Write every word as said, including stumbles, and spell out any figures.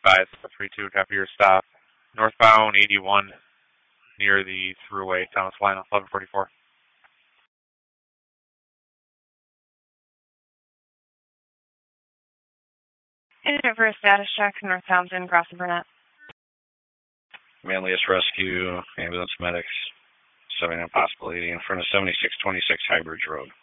five three two, copy your stop. Northbound eighty-one near the thruway, Thomas Line, eleven forty-four. Agent for a status check, North Townsend, crossing Burnett. Manlius Rescue, ambulance medics, seven possibility in front of seventy-six twenty-six High Bridge Road.